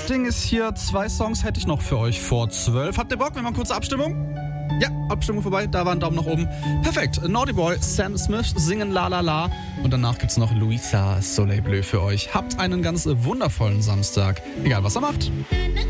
Das Ding ist hier, 2 Songs hätte ich noch für euch vor 12. Habt ihr Bock? Wir machen kurze Abstimmung? Ja, Abstimmung vorbei, da war ein Daumen nach oben. Perfekt, Naughty Boy, Sam Smith singen La La La und danach gibt's noch Louisa Soleil Bleu für euch. Habt einen ganz wundervollen Samstag, egal was ihr macht.